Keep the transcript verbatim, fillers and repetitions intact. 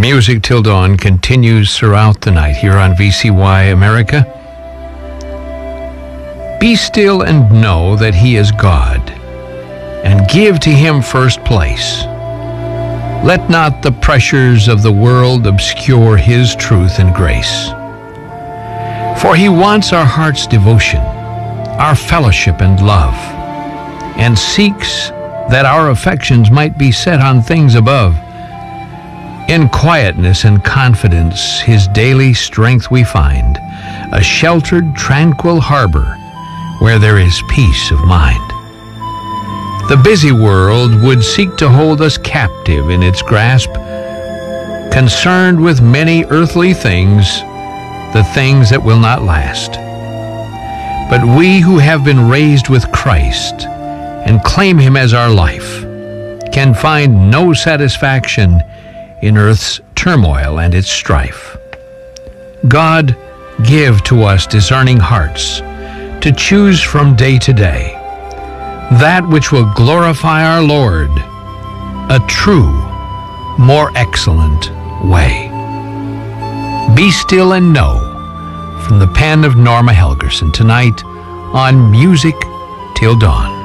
Music Till Dawn continues throughout the night here on V C Y America. Be still and know that He is God, and give to Him first place. Let not the pressures of the world obscure His truth and grace. For He wants our heart's devotion, our fellowship and love, and seeks that our affections might be set on things above. In quietness and confidence His daily strength we find, a sheltered, tranquil harbor where there is peace of mind. The busy world would seek to hold us captive in its grasp, concerned with many earthly things, the things that will not last. But we who have been raised with Christ and claim Him as our life can find no satisfaction in earth's turmoil and its strife. God, give to us discerning hearts to choose from day to day that which will glorify our Lord, a true, more excellent way. Be still and know, from the pen of Norma Helgerson, tonight on Music Till Dawn.